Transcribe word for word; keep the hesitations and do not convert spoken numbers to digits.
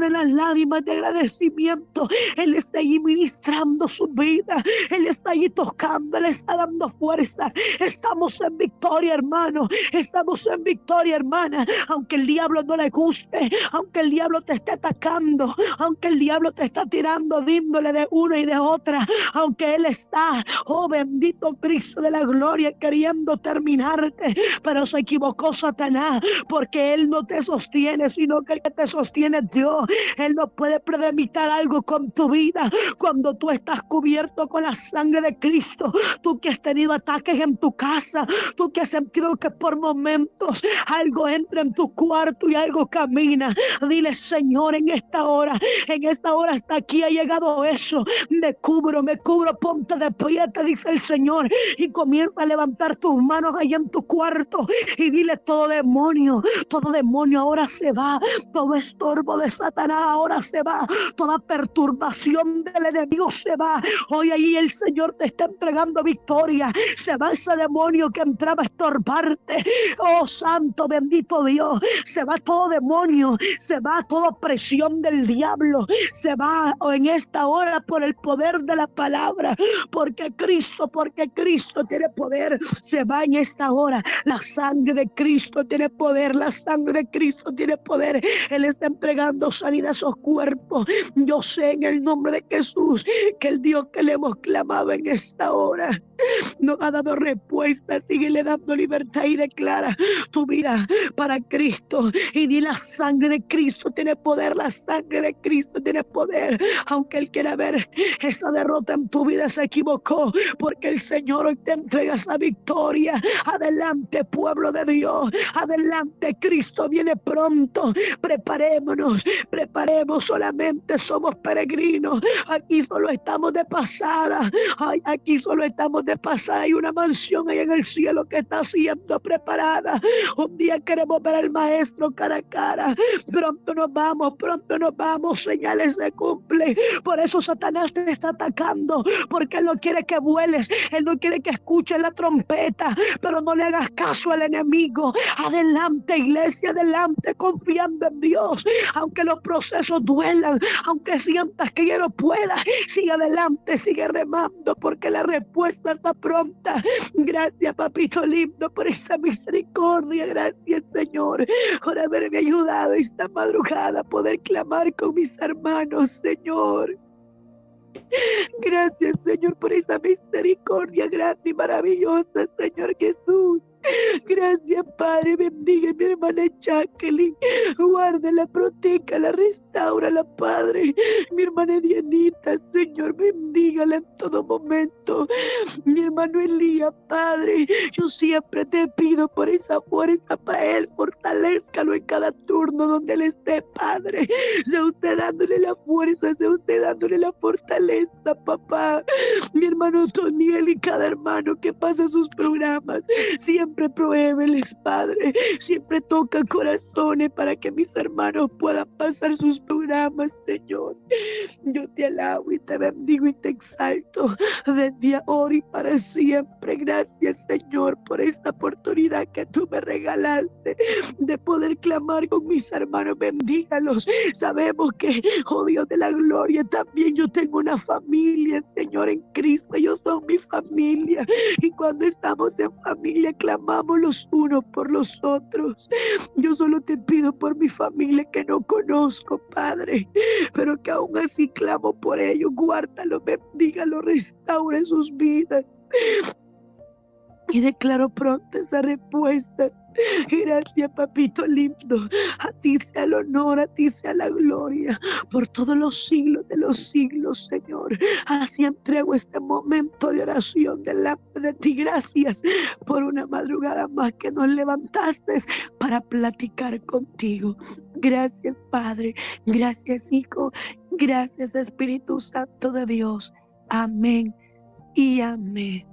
pone las lágrimas de agradecimiento. Él está allí ministrando su vida. Él está allí tocando, Él está dando fuerza. Estamos en victoria, hermano. Estamos en victoria, hermana. Aunque el diablo no le guste, aunque el diablo te esté atacando, aunque el diablo te está tirando de índole de una y de otra, aunque Él está, oh bendito Cristo de la gloria, queriendo terminarte, pero se equivocó Satanás, porque Él no te sostiene, sino que el que te sostiene es Dios. Él no puede premeditar algo con tu vida cuando tú estás cubierto con la sangre de Cristo. Tú que has tenido ataques en tu casa, tú que has sentido que por momentos algo entra en tu cuarto y algo camina, dile: Señor, en esta hora, en esta hora hasta aquí ha llegado eso. Me cubro, me cubro, ponte de pie, te dice el Señor, y comienza a levantar tus manos ahí en tu cuarto y dile: todo demonio, todo demonio ahora se va, todo estorbo de Satanás ahora se va, toda perturbación del enemigo se va. Hoy ahí el Señor te está entregando victoria. Se va ese demonio que entraba a estorbarte. Oh santo bendito Dios, se va todo demonio, se va toda opresión del diablo, se va en esta hora por el poder de la palabra, porque Cristo, porque Cristo tiene poder. Se va en esta hora, la sangre de Cristo tiene poder, la sangre de Cristo tiene poder. Él está entregando sanidad a esos cuerpos. Yo sé en el nombre de Jesús que el Dios que le hemos clamado en esta hora nos ha dado respuesta. Síguele dando libertad y declara tu vida para Cristo y di: la sangre de Cristo tiene poder, la sangre de Cristo tiene poder. Aunque Él quiera ver esa derrota en tu vida, se equivocó, porque el Señor hoy te entrega esa victoria. Adelante, pueblo de Dios, adelante, Cristo viene pronto. Preparémonos, preparemos, solamente somos peregrinos. Aquí solo estamos de pasada. Ay, aquí solo estamos de pasada. Hay una mansión ahí en el cielo que está siendo preparada. Un día queremos ver al Maestro cara a cara. Pronto nos vamos, pronto nos vamos. Señales se cumplen. Por eso Satanás te está atacando, porque Él no quiere que vueles, Él no quiere que escuches la trompeta. Pero no le hagas caso al enemigo. Adelante, iglesia, adelante, confiando en Dios. Aunque los procesos duelan, aunque sientas que ya no puedas, sigue adelante, sigue remando, porque la respuesta está pronta. Gracias, papito lindo, por esa misericordia. Gracias, Señor, por haberme ayudado esta madrugada a poder clamar con mis hermanos, Señor. Gracias, Señor, por esa misericordia grande y maravillosa, Señor Jesús. Gracias, Padre. Bendiga a mi hermana Jacqueline. Guárdala, protéjala, restáurala, Padre. Mi hermana Dianita, Señor, bendígala en todo momento. Mi hermano Elías, Padre, yo siempre te pido por esa fuerza para él. Fortalézcalo en cada turno donde él esté, Padre. Sea usted dándole la fuerza, sea usted dándole la fortaleza, papá. Mi hermano Toniel y cada hermano que pasa sus programas, siempre Siempre provéeles, Padre. Siempre toca corazones para que mis hermanos puedan pasar sus programas, Señor. Yo te alabo y te bendigo y te exalto desde ahora y para siempre. Gracias, Señor, por esta oportunidad que tú me regalaste de poder clamar con mis hermanos. Bendígalos. Sabemos que, oh Dios de la gloria, también yo tengo una familia, Señor, en Cristo. Ellos son mi familia. Y cuando estamos en familia, clamamos los unos por los otros. Yo solo te pido por mi familia que no conozco, Padre, pero que aún así clamo por ellos. Guárdalo, bendígalo, restaura sus vidas. Y declaro pronto esa respuesta. Gracias, papito lindo. A ti sea el honor, a ti sea la gloria, por todos los siglos de los siglos, Señor. Así entrego este momento de oración delante de ti. Gracias por una madrugada más que nos levantaste para platicar contigo. Gracias, Padre. Gracias, Hijo. Gracias, Espíritu Santo de Dios. Amén y amén.